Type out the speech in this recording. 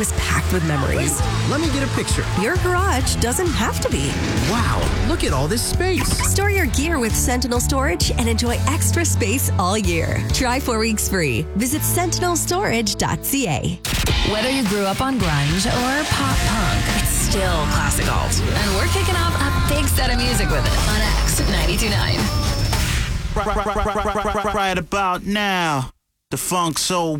was packed with memories. Let me get a picture. Your garage doesn't have to be. Wow, look at all this space. Store your gear with Sentinel Storage and enjoy extra space all year. Try 4 weeks free. Visit sentinelstorage.ca. Whether you grew up on grunge or pop punk, it's still classic alt. And we're kicking off a big set of music with it on X 92.9. Right about now, the funk soul